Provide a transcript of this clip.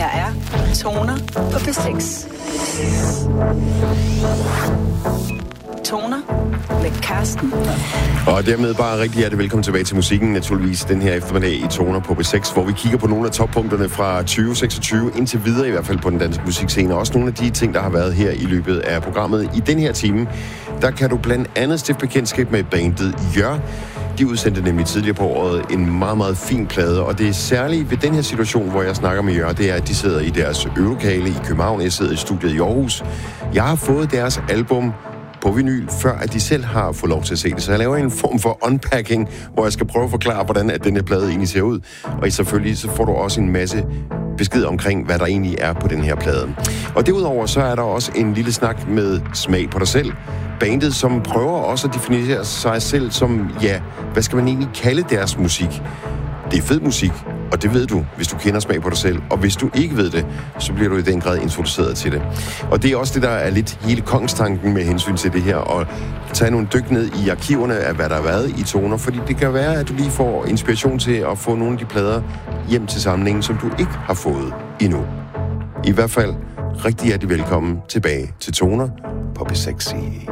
her er Toner på P6. Toner med Carsten. Og dermed bare rigtig hjertelig velkommen tilbage til musikken, naturligvis den her eftermiddag i Toner på B6, hvor vi kigger på nogle af toppunkterne fra 2026, indtil videre i hvert fald på den danske musikscene, og også nogle af de ting, der har været her i løbet af programmet. I den her time, der kan du blandt andet stifte bekendtskab med bandet Jør. De udsendte nemlig tidligere på året en meget, meget fin plade, og det er særligt ved den her situation, hvor jeg snakker med Jør, det er, at de sidder i deres øvelokale i København. Jeg sidder i studiet i Aarhus. Jeg har fået deres album på vinyl, før at de selv har fået lov til at se det. Så jeg laver en form for unpacking, hvor jeg skal prøve at forklare, hvordan at den her plade egentlig ser ud. Og selvfølgelig så får du også en masse besked omkring, hvad der egentlig er på den her plade. Og derudover så er der også en lille snak med Smag på dig selv. Bandet, som prøver også at definere sig selv som, ja, hvad skal man egentlig kalde deres musik? Det er fed musik, og det ved du, hvis du kender Smag på dig selv. Og hvis du ikke ved det, så bliver du i den grad introduceret til det. Og det er også det, der er lidt hele kongstanken med hensyn til det her. Og tage nogle dyk ned i arkiverne af, hvad der har været i Toner. Fordi det kan være, at du lige får inspiration til at få nogle af de plader hjem til samlingen, som du ikke har fået endnu. I hvert fald rigtig hjertelig velkommen tilbage til Toner på B6.